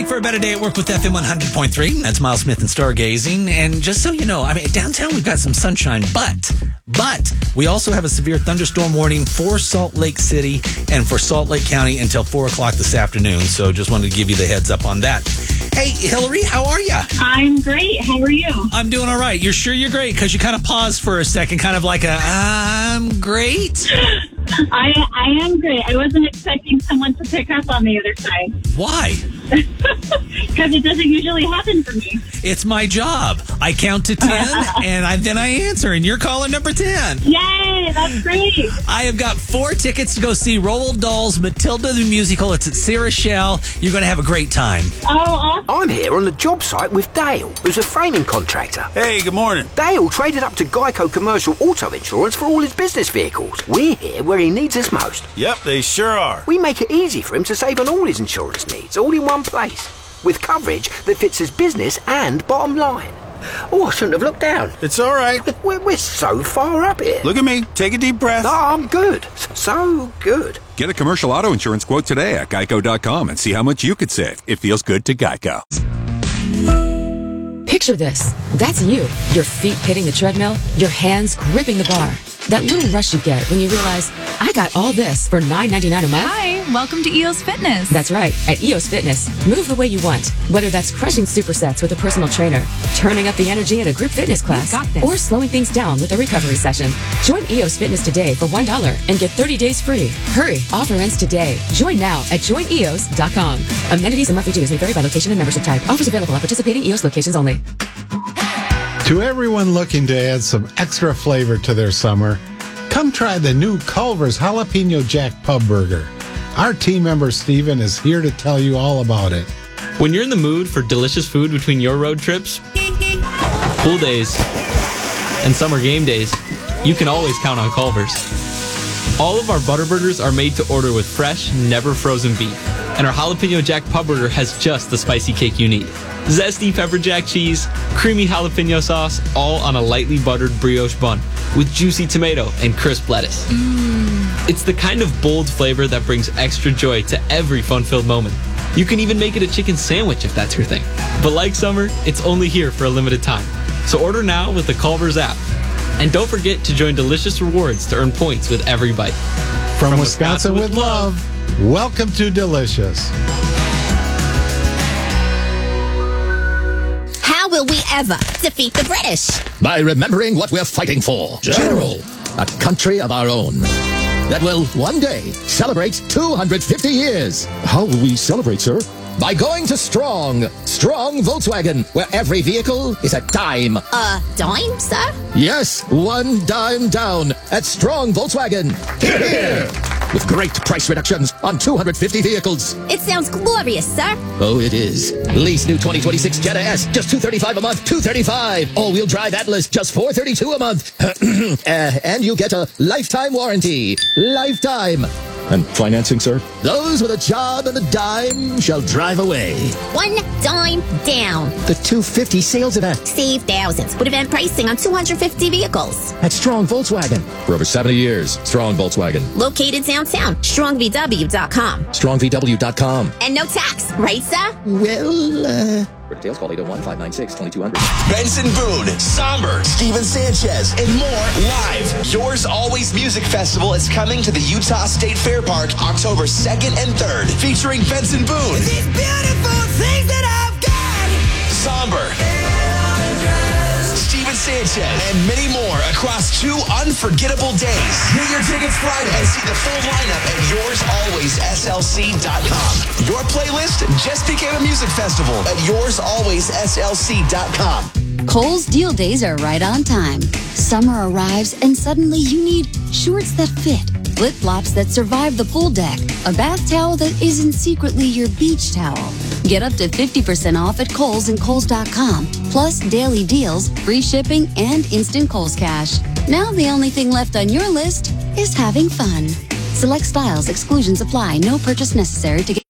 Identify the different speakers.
Speaker 1: For a better day at work with FM 100.3. That's Miles Smith and Stargazing. And just so you know, downtown we've got some sunshine, but we also have a severe thunderstorm warning for Salt Lake City and for Salt Lake County until 4 o'clock this afternoon. So just wanted to give you the heads up on that. Hey, Hillary, how are you?
Speaker 2: I'm great. How are you?
Speaker 1: I'm doing all right. You're sure you're great? Because you kind of paused for a second, kind of like I'm great.
Speaker 2: I am great. I wasn't expecting someone to pick up on the other side.
Speaker 1: Why?
Speaker 2: Because it doesn't usually happen for me.
Speaker 1: It's my job. I count to 10, and then I answer, and you're caller number 10.
Speaker 2: Yay, that's great.
Speaker 1: I have got 4 tickets to go see Roald Dahl's Matilda the Musical. It's at Sarah Shell. You're going to have a great time.
Speaker 2: Oh, awesome.
Speaker 3: I'm here on the job site with Dale, who's a framing contractor.
Speaker 4: Hey, good morning.
Speaker 3: Dale traded up to Geico Commercial Auto Insurance for all his business vehicles. We're here where he needs us most.
Speaker 4: Yep, they sure are.
Speaker 3: We make it easy for him to save on all his insurance needs, all in one place, with coverage that fits his business and bottom line. Oh, I shouldn't have looked down.
Speaker 4: It's all right.
Speaker 3: We're so far up here.
Speaker 4: Look at me. Take a deep breath.
Speaker 3: No, I'm good. So good.
Speaker 5: Get a commercial auto insurance quote today at geico.com and see how much you could save. It feels good to Geico.
Speaker 6: Picture this. That's you. Your feet hitting the treadmill, your hands gripping the bar. That little rush you get when you realize, I got all this for $9.99 a month.
Speaker 7: Hi, welcome to EOS Fitness.
Speaker 6: That's right. At EOS Fitness, move the way you want. Whether that's crushing supersets with a personal trainer, turning up the energy in a group fitness class, or slowing things down with a recovery session. Join EOS Fitness today for $1 and get 30 days free. Hurry, offer ends today. Join now at joineos.com. Amenities and monthly dues may vary by location and membership type. Offers available at participating EOS locations only.
Speaker 8: To everyone looking to add some extra flavor to their summer, come try the new Culver's Jalapeno Jack Pub Burger. Our team member Steven is here to tell you all about it.
Speaker 9: When you're in the mood for delicious food between your road trips, pool days, and summer game days, you can always count on Culver's. All of our butter burgers are made to order with fresh, never frozen beef. And our Jalapeno Jack Pub Burger has just the spicy kick you need. Zesty pepper jack cheese, creamy jalapeno sauce, all on a lightly buttered brioche bun with juicy tomato and crisp lettuce. It's the kind of bold flavor that brings extra joy to every fun-filled moment. You can even make it a chicken sandwich if that's your thing. But like summer, it's only here for a limited time. So order now with the Culver's app. And don't forget to join Delicious Rewards to earn points with every bite.
Speaker 8: From Wisconsin with love, welcome to Delicious.
Speaker 10: How will we ever defeat the British?
Speaker 11: By remembering what we're fighting for. General, a country of our own that will one day celebrate 250 years. How will we celebrate, sir? By going to Strong Volkswagen, where every vehicle is a dime.
Speaker 10: A dime, sir?
Speaker 11: Yes, one dime down at Strong Volkswagen. Here! With great price reductions on 250 vehicles.
Speaker 10: It sounds glorious, sir.
Speaker 11: Oh, it is. Lease new 2026 Jetta S, just $235 a month, $235. All-wheel drive Atlas, just $432 a month. And you get a lifetime warranty. Lifetime. And financing, sir? Those with a job and a dime shall drive away.
Speaker 10: One dime down.
Speaker 11: The 250 sales event.
Speaker 10: Save thousands with event pricing on 250 vehicles.
Speaker 11: At Strong Volkswagen. For over 70 years, Strong Volkswagen.
Speaker 10: Located downtown. StrongVW.com.
Speaker 11: StrongVW.com.
Speaker 10: And no tax, right, sir?
Speaker 11: Well, For details, call 801-596-2200.
Speaker 12: Benson Boone, Somber, Steven Sanchez, and more live. Yours Always Music Festival is coming to the Utah State Fair Park October 2nd and 3rd, featuring Benson Boone.
Speaker 13: These beautiful things that I've got.
Speaker 12: Somber. Steven Sanchez, and many more across 2 unforgettable days. Get your tickets Friday and see the full lineup at yoursalwayslc.com. Your playlist just became a music festival at yoursalwayslc.com.
Speaker 14: Kohl's deal days are right on time. Summer arrives and suddenly you need shorts that fit, flip-flops that survive the pool deck, a bath towel that isn't secretly your beach towel. Get up to 50% off at Kohl's and Kohl's.com, plus daily deals, free shipping, and instant Kohl's Cash. Now the only thing left on your list is having fun. Select styles, exclusions apply, no purchase necessary to get